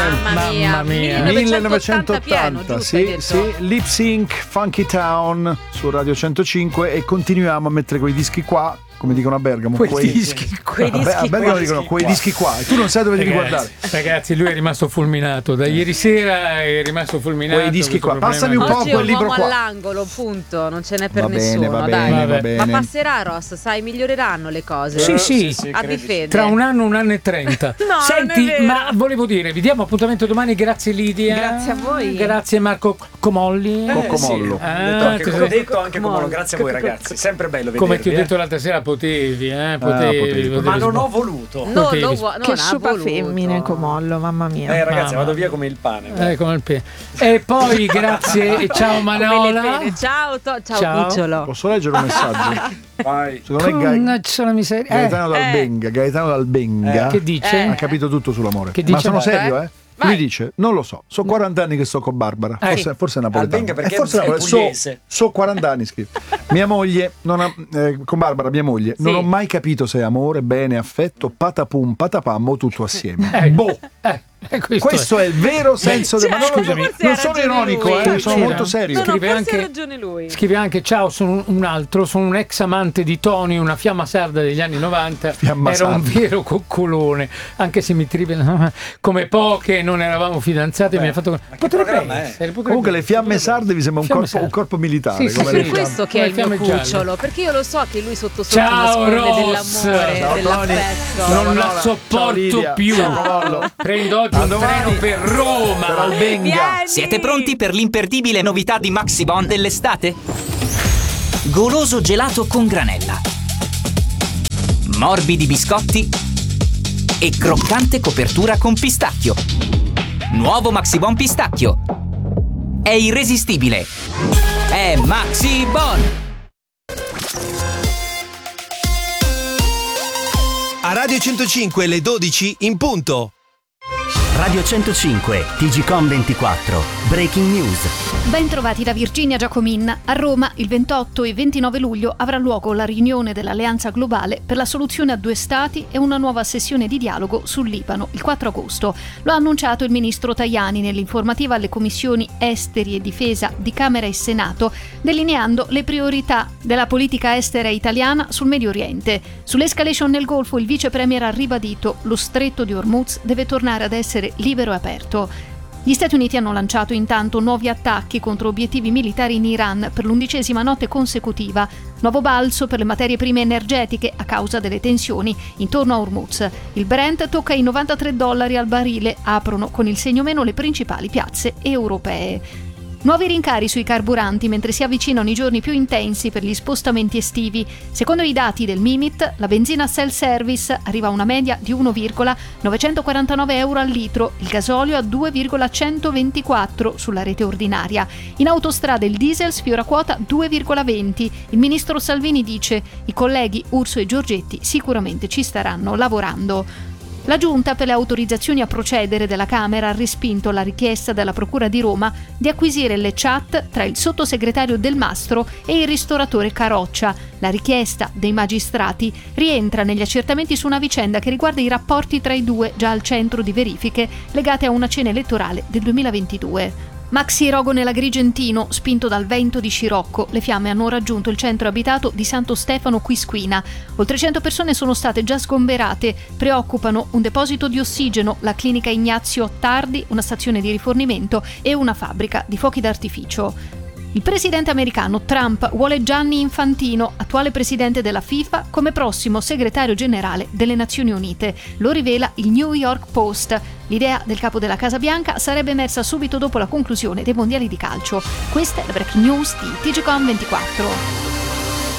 Mamma mia. 1980 pieno, giusto, sì, Lip Sync, Funky Town su Radio 105 e continuiamo a mettere quei dischi qua, come dicono a Bergamo, quei dischi a Bergamo dicono quei dischi qua e tu non sai dove devi guardare. Ragazzi, lui è rimasto fulminato da ieri sera, è rimasto fulminato. Quei dischi qua, passami un po' Oggi quel libro qua. all'angolo, punto, non ce n'è per va nessuno. Va dai. bene. Ma passerà, Ross, sai, miglioreranno le cose. Sì, abbi fede. Tra un anno e 30. No, senti, non è vero. ma volevo dire, vi diamo appuntamento domani, grazie Lidia. Grazie a voi. Grazie Marco Comolli. Coccomollo. Ho detto anche Comollo, grazie a voi ragazzi, sempre bello vedervi. Come ti ho detto l'altra sera, potevi. Potevi. Ma non ho voluto. Che sciupa femmine Comollo, mamma mia. Ragazzi, vado via come il pane. Come il pane. E poi grazie, ciao Manola. Ciao Cucciolo. Posso leggere un messaggio? Vai. Secondo me Gaetano Dal Benga che dice? Ha capito tutto sull'amore. Che dice? Ma sono serio, Vai. Lui dice, non lo so, sono 40 anni che sto con Barbara, forse è napoletano. Benga perché forse è pugliese. So 40 anni, scrive. Mia moglie, con Barbara, mia moglie, non ho mai capito se è amore, bene, affetto, patapum, patapam o tutto assieme. Questo è il vero senso del... Ma non sono ironico, sono molto serio. Forse ha ragione lui. Scrive anche, ciao, sono un ex amante di Tony, una fiamma sarda degli anni 90. Era un vero coccolone, anche se mi tribila come poche, non eravamo fidanzati. Mi ha fatto... Potrebbe essere. Comunque le fiamme sarde mi sembra un corpo militare. Sì, è questo che è il mio cucciolo, perché io lo so che lui sotto ciao Ross, dell'amore, dell'affetto. Non la sopporto più. Prendo oggi un treno per Roma. Siete pronti per l'imperdibile novità di Maxibon dell'estate? Goloso gelato con granella, morbidi biscotti e croccante copertura con pistacchio. Nuovo Maxibon pistacchio. È irresistibile. È Maxibon. A Radio 105 le 12 in punto. Radio 105, TGcom 24, Breaking News. Ben trovati da Virginia Giacomin. A Roma il 28 e 29 luglio avrà luogo la riunione dell'Alleanza Globale per la soluzione a 2 stati e una nuova sessione di dialogo sul Libano il 4 agosto. Lo ha annunciato il ministro Tajani nell'informativa alle commissioni Esteri e Difesa di Camera e Senato, delineando le priorità della politica estera italiana sul Medio Oriente. Sull'escalation nel Golfo il vice premier ha ribadito: lo stretto di Hormuz deve tornare ad essere libero e aperto. Gli Stati Uniti hanno lanciato intanto nuovi attacchi contro obiettivi militari in Iran per l'11ª notte consecutiva. Nuovo balzo per le materie prime energetiche a causa delle tensioni intorno a Hormuz. Il Brent tocca i $93 al barile, aprono con il segno meno le principali piazze europee. Nuovi rincari sui carburanti mentre si avvicinano i giorni più intensi per gli spostamenti estivi. Secondo i dati del Mimit, la benzina self-service arriva a una media di 1,949 euro al litro, il gasolio a 2,124 sulla rete ordinaria. In autostrada il diesel sfiora quota 2,20. Il ministro Salvini dice: i colleghi Urso e Giorgetti sicuramente ci staranno lavorando. La Giunta per le autorizzazioni a procedere della Camera ha respinto la richiesta della Procura di Roma di acquisire le chat tra il sottosegretario Del Mastro e il ristoratore Caroccia. La richiesta dei magistrati rientra negli accertamenti su una vicenda che riguarda i rapporti tra i due già al centro di verifiche legate a una cena elettorale del 2022. Maxi rogo nell'Agrigentino, spinto dal vento di scirocco, le fiamme hanno raggiunto il centro abitato di Santo Stefano Quisquina. Oltre 100 persone sono state già sgomberate. Preoccupano un deposito di ossigeno, la clinica Ignazio Attardi, una stazione di rifornimento e una fabbrica di fuochi d'artificio. Il presidente americano Trump vuole Gianni Infantino, attuale presidente della FIFA, come prossimo segretario generale delle Nazioni Unite. Lo rivela il New York Post. L'idea del capo della Casa Bianca sarebbe emersa subito dopo la conclusione dei mondiali di calcio. Questa è la breaking news di TGcom 24.